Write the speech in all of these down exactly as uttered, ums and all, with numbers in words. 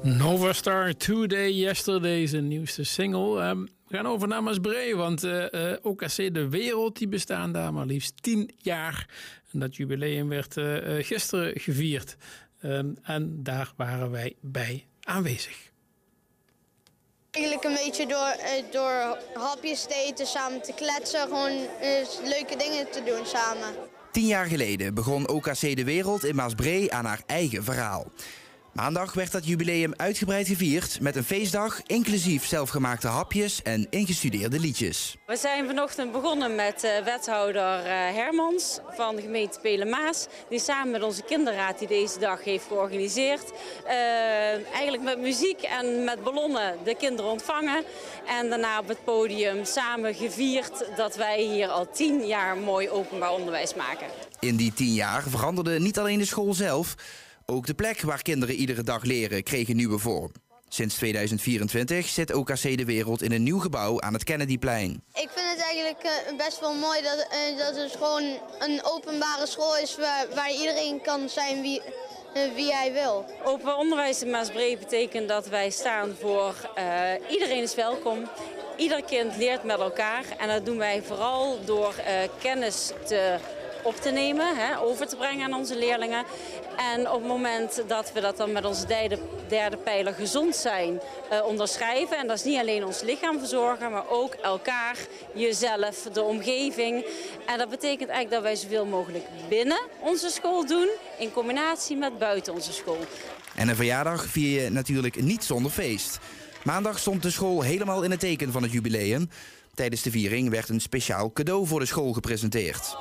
Nova Star, Today, Yesterday, zijn nieuwste single. Um, we gaan over naar Maasbree, want uh, uh, O K C De Wereld die bestaan daar maar liefst tien jaar. En dat jubileum werd uh, uh, gisteren gevierd. Um, en daar waren wij bij aanwezig. Eigenlijk een beetje door, uh, door hapjes te eten, samen te kletsen, gewoon uh, leuke dingen te doen samen. Tien jaar geleden begon O K C De Wereld in Maasbree aan haar eigen verhaal. Maandag werd dat jubileum uitgebreid gevierd met een feestdag, inclusief zelfgemaakte hapjes en ingestudeerde liedjes. We zijn vanochtend begonnen met uh, wethouder uh, Hermans van de gemeente Pelen-Maas, die samen met onze kinderraad die deze dag heeft georganiseerd. Uh, eigenlijk met muziek en met ballonnen de kinderen ontvangen en daarna op het podium samen gevierd dat wij hier al tien jaar mooi openbaar onderwijs maken. In die tien jaar veranderde niet alleen de school zelf. Ook de plek waar kinderen iedere dag leren kreeg een nieuwe vorm. Sinds tweeduizend vierentwintig zit O K C De Wereld in een nieuw gebouw aan het Kennedyplein. Ik vind het eigenlijk uh, best wel mooi dat, uh, dat het gewoon een openbare school is waar, waar iedereen kan zijn wie, uh, wie hij wil. Open onderwijs in Maasbree betekent dat wij staan voor uh, iedereen is welkom. Ieder kind leert met elkaar en dat doen wij vooral door uh, kennis te op te nemen, hè, over te brengen aan onze leerlingen. En op het moment dat we dat dan met onze derde, derde pijler gezond zijn uh, onderschrijven. En dat is niet alleen ons lichaam verzorgen, maar ook elkaar, jezelf, de omgeving. En dat betekent eigenlijk dat wij zoveel mogelijk binnen onze school doen, in combinatie met buiten onze school. En een verjaardag vier je natuurlijk niet zonder feest. Maandag stond de school helemaal in het teken van het jubileum. Tijdens de viering werd een speciaal cadeau voor de school gepresenteerd.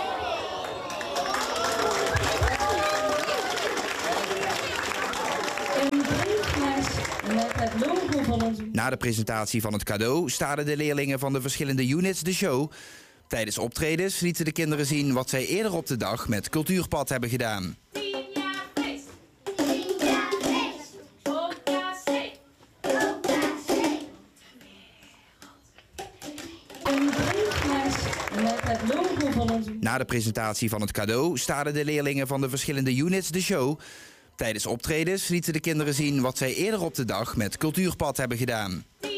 Met het logo van onze... Na de presentatie van het cadeau staarden de leerlingen van de verschillende units de show. Tijdens optredens lieten de kinderen zien wat zij eerder op de dag met Cultuurpad hebben gedaan. Tien jaar feest, tien jaar feest, O K C, O K C. Een briefles met het logo van onze... Na de presentatie van het cadeau staarden de leerlingen van de verschillende units de show. Tijdens optredens lieten de kinderen zien wat zij eerder op de dag met Cultuurpad hebben gedaan.